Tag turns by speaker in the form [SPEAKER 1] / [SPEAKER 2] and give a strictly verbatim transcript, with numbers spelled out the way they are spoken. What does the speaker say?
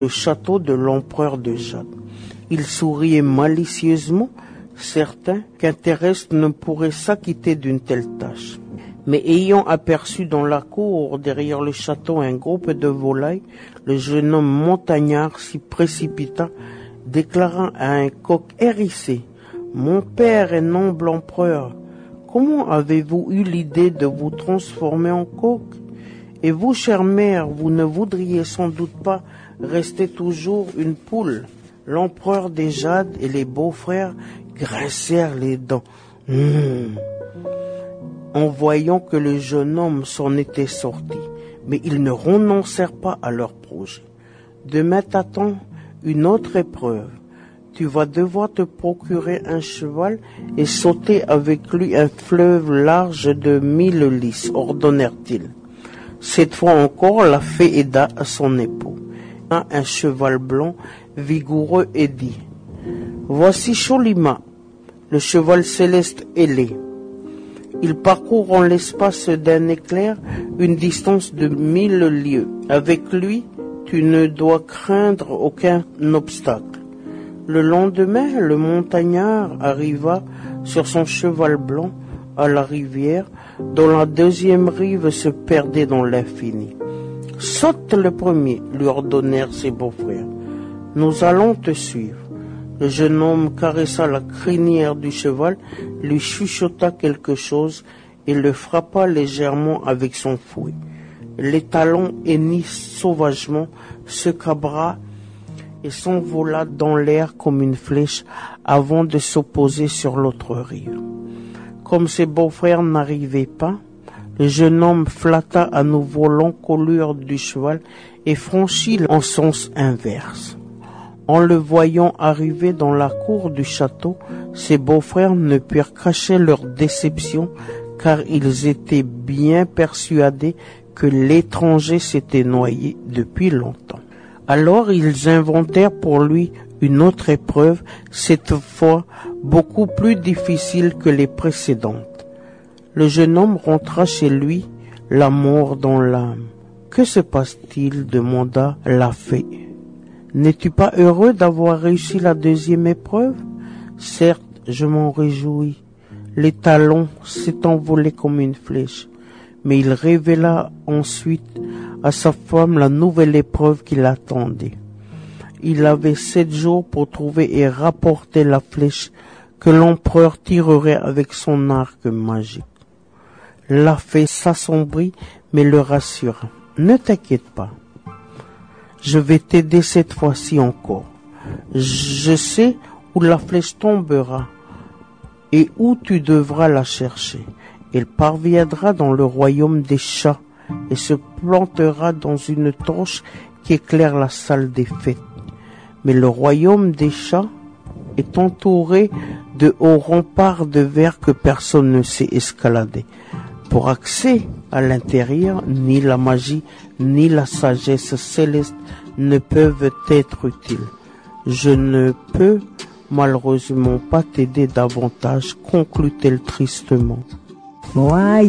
[SPEAKER 1] le château de l'empereur de Jade. Il souriait malicieusement, certain qu'un terrestre ne pourrait s'acquitter d'une telle tâche. Mais ayant aperçu dans la cour, derrière le château, un groupe de volailles, le jeune homme montagnard s'y précipita, déclarant à un coq hérissé: « Mon père est noble empereur, comment avez-vous eu l'idée de vous transformer en coq? Et vous, chère mère, vous ne voudriez sans doute pas rester toujours une poule ?» L'empereur des Jades et les beaux-frères grincèrent les dents. Mmh. En voyant que le jeune homme s'en était sorti, mais ils ne renoncèrent pas à leur projet. Demain t'attend une autre épreuve. Tu vas devoir te procurer un cheval et sauter avec lui un fleuve large de mille lys, ordonnèrent-ils. Cette fois encore, la fée aida à son époux. Un cheval blanc, vigoureux, et dit: « Voici Cholima, le cheval céleste ailé. Il parcourt en l'espace d'un éclair une distance de mille lieues. Avec lui, tu ne dois craindre aucun obstacle. » Le lendemain, le montagnard arriva sur son cheval blanc à la rivière, dont la deuxième rive se perdait dans l'infini. « Saute le premier, » lui ordonnèrent ses beaux-frères. « Nous allons te suivre. » Le jeune homme caressa la crinière du cheval, lui chuchota quelque chose et le frappa légèrement avec son fouet. L'étalon hennit sauvagement, se cabra et s'envola dans l'air comme une flèche avant de s'opposer sur l'autre rive. Comme ses beaux-frères n'arrivaient pas, le jeune homme flatta à nouveau l'encolure du cheval et franchit en sens inverse. En le voyant arriver dans la cour du château, ses beaux-frères ne purent cacher leur déception, car ils étaient bien persuadés que l'étranger s'était noyé depuis longtemps. Alors ils inventèrent pour lui une autre épreuve, cette fois beaucoup plus difficile que les précédentes. Le jeune homme rentra chez lui, la mort dans l'âme. « Que se passe-t-il » demanda la fée. « N'es-tu pas heureux d'avoir réussi la deuxième épreuve ?»« Certes, je m'en réjouis. L'étalon s'est envolé comme une flèche. » Mais il révéla ensuite à sa femme la nouvelle épreuve qui l'attendait. Il avait sept jours pour trouver et rapporter la flèche que l'empereur tirerait avec son arc magique. La fée s'assombrit, mais le rassura. « Ne t'inquiète pas. Je vais t'aider cette fois-ci encore. Je sais où la flèche tombera et où tu devras la chercher. Elle parviendra dans le royaume des chats et se plantera dans une torche qui éclaire la salle des fêtes. Mais le royaume des chats est entouré de hauts remparts de verre que personne ne sait escalader. Pour accès à l'intérieur, ni la magie ni la sagesse céleste ne peuvent être utiles. Je ne peux malheureusement pas t'aider davantage, conclut-elle tristement.
[SPEAKER 2] Moi,